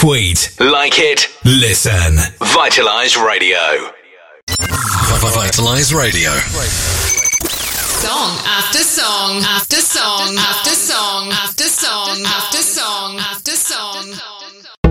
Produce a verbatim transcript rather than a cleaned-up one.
Tweet, like it, listen. Vitalize Radio. Vitalize Radio. Song after song after song after